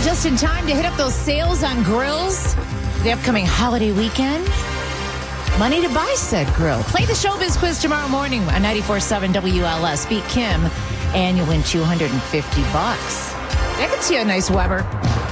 just in time to hit up those sales on grills for the upcoming holiday weekend. Money to buy said grill. Play the Showbiz Quiz tomorrow morning on 94.7 WLS. Beat Kim, and you'll win $250. I can see a nice Weber.